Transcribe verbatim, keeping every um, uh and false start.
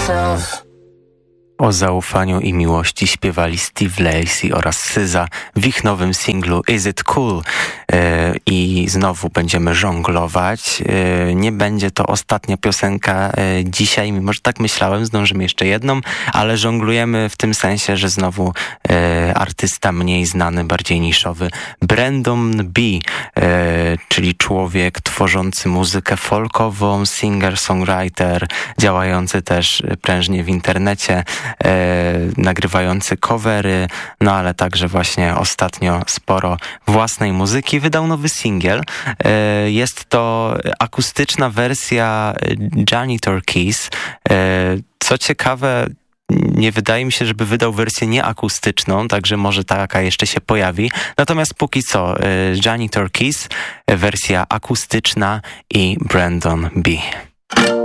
myself. O zaufaniu i miłości śpiewali Steve Lacy oraz Syza w ich nowym singlu Is It Cool? E, I znowu będziemy żonglować. E, nie będzie to ostatnia piosenka e, dzisiaj, mimo że tak myślałem, zdążymy jeszcze jedną, ale żonglujemy w tym sensie, że znowu e, artysta mniej znany, bardziej niszowy, Brandon B., e, czyli człowiek tworzący muzykę folkową, singer-songwriter, działający też prężnie w internecie, E, nagrywający covery, no ale także właśnie ostatnio sporo własnej muzyki. Wydał nowy singiel. E, jest to akustyczna wersja Janitor Keys. E, co ciekawe, nie wydaje mi się, żeby wydał wersję nieakustyczną, także może taka jeszcze się pojawi. Natomiast póki co e, Janitor Keys, wersja akustyczna i Brandon B.